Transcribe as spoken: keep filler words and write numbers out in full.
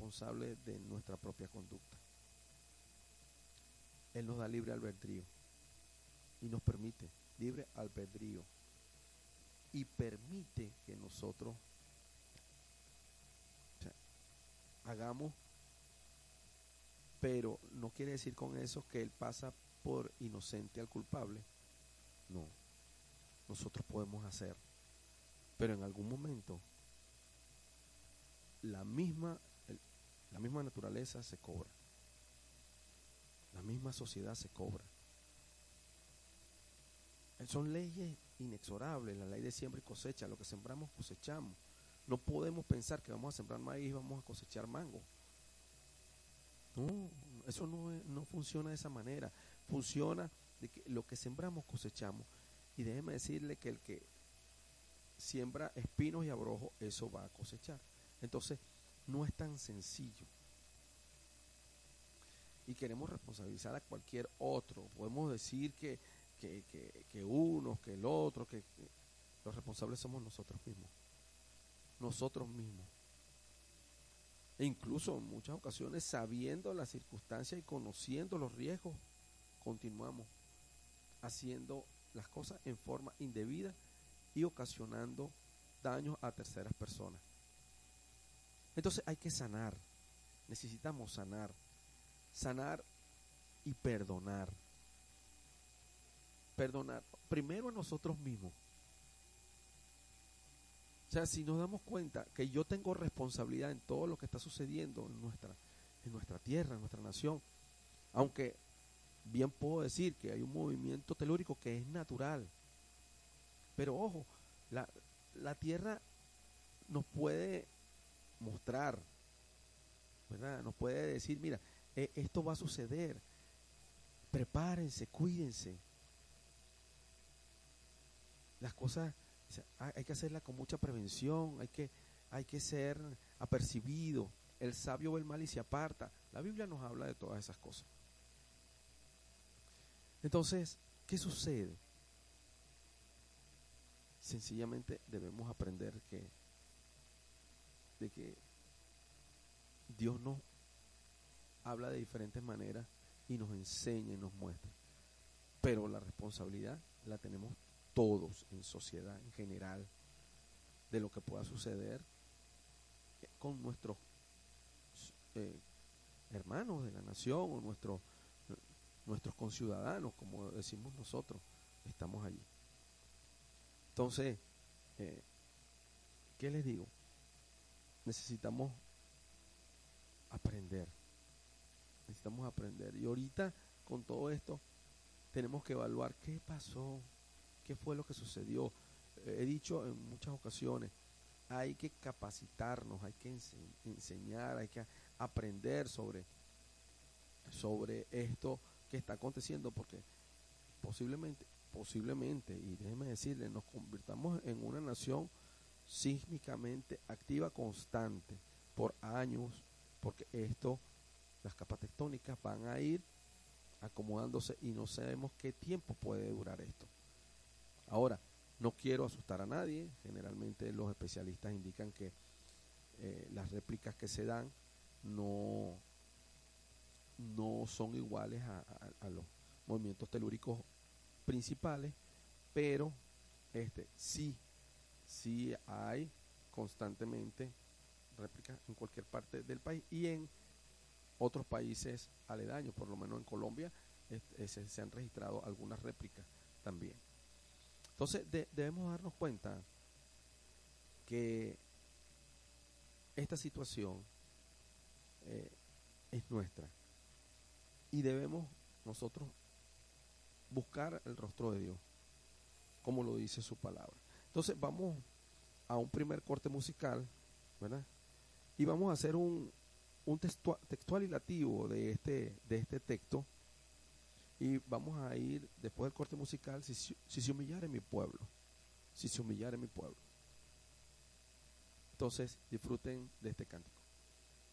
responsables de nuestra propia conducta. Él nos da libre albedrío y nos permite libre albedrío y permite que nosotros, o sea, hagamos, pero no quiere decir con eso que Él pasa por inocente al culpable. No, nosotros podemos hacer, pero en algún momento la misma, el, la misma naturaleza se cobra, la misma sociedad se cobra. Son leyes inexorables, la ley de siembra y cosecha. Lo que sembramos cosechamos. No podemos pensar que vamos a sembrar maíz y vamos a cosechar mango. No, eso no, es, no funciona de esa manera. Funciona de que lo que sembramos cosechamos. Y déjeme decirle que el que siembra espinos y abrojos, eso va a cosechar. Entonces, no es tan sencillo. Y queremos responsabilizar a cualquier otro. Podemos decir que, que, que, que unos, que el otro, que, que los responsables somos nosotros mismos. Nosotros mismos. E incluso en muchas ocasiones, sabiendo las circunstancias y conociendo los riesgos, continuamos haciendo las cosas en forma indebida y ocasionando daños a terceras personas. Entonces hay que sanar. Necesitamos sanar. Sanar y perdonar. Perdonar primero a nosotros mismos. O sea, si nos damos cuenta que yo tengo responsabilidad en todo lo que está sucediendo en nuestra, en nuestra tierra, en nuestra nación, aunque bien puedo decir que hay un movimiento telúrico que es natural, pero ojo, la, la tierra nos puede mostrar, ¿verdad? Nos puede decir, mira, eh, esto va a suceder, prepárense, cuídense. Las cosas hay que hacerlas con mucha prevención, hay que, hay que ser apercibido. El sabio ve el mal y se aparta. La Biblia nos habla de todas esas cosas. Entonces, ¿qué sucede? Sencillamente debemos aprender que de que Dios nos habla de diferentes maneras y nos enseña y nos muestra. Pero la responsabilidad la tenemos todos en sociedad en general de lo que pueda suceder con nuestros eh, hermanos de la nación o nuestros nuestros conciudadanos, como decimos nosotros, estamos allí. Entonces, eh, ¿qué les digo? Necesitamos aprender, necesitamos aprender. Y ahorita, con todo esto, tenemos que evaluar qué pasó, qué fue lo que sucedió. Eh, he dicho en muchas ocasiones, hay que capacitarnos, hay que ense- enseñar, hay que aprender sobre, sobre esto que está aconteciendo, porque posiblemente, posiblemente, y déjeme decirle, nos convirtamos en una nación sísmicamente activa, constante, por años, porque esto, las capas tectónicas van a ir acomodándose y no sabemos qué tiempo puede durar esto. Ahora, no quiero asustar a nadie, generalmente los especialistas indican que eh, las réplicas que se dan no, no son iguales a, a, a los movimientos telúricos principales, pero este sí, sí hay constantemente réplicas en cualquier parte del país y en otros países aledaños, por lo menos en Colombia este, se, se han registrado algunas réplicas también. Entonces de, debemos darnos cuenta que esta situación eh, es nuestra y debemos nosotros buscar el rostro de Dios, como lo dice su palabra. Entonces vamos a un primer corte musical, ¿verdad? Y vamos a hacer un, un textual, textual y lativo de este, de este texto. Y vamos a ir después del corte musical, si, si se humillara en mi pueblo, si se humillara en mi pueblo. Entonces disfruten de este cántico.